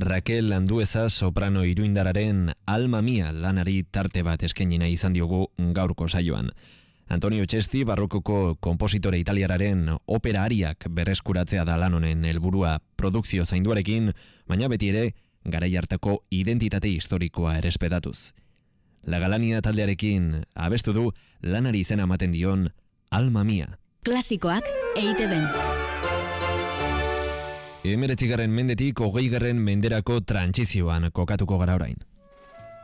Raquel Andueza soprano iruindararen Alma Mia lanari tarte bat eskainina izan diogu gaurko saioan. Antonio Cesti barrokoko konpositore italiararen opera ariak berreskuratzea da lan honen helburua produkzio zainduarekin, baina beti ere garai hartako identitate historikoa errespetatuz. La Galania taldearekin abestu du lanari izena ematen dion Alma Mia. Klasikoak EITB-n. 19. mendetik 20. menderako trantsizioan kokatuko gara orain.